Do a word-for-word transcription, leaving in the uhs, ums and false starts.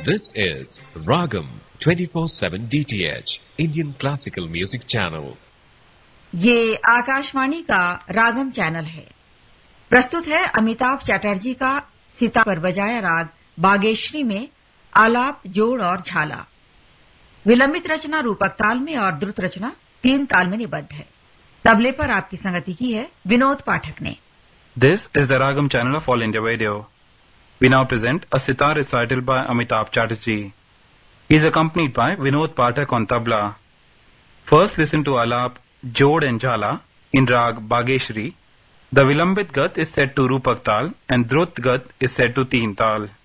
This is Ragam twenty-four seven D T H, Indian Classical Music Channel. ये आकाशवाणी का रागम channel है। प्रस्तुत है अमिताभ चटर्जी का सितार पर बजाया राग बागेश्वरी में आलाप, जोड़ और झाला। विलंबित रचना रूपक ताल में और द्रुत रचना तीन ताल में निबद्ध है। तबले पर आपकी संगति की है विनोद पाठक ने। This is the Ragam channel of All India Radio. We now present a sitar recital by Amitabh Chatterjee. He is accompanied by Vinod Pathak on tabla. First listen to Alap, Jod and Jhala in Rag Bageshri. The Vilambit Gat is set to Rupak Tal and Drut Gat is set to Teen Tal.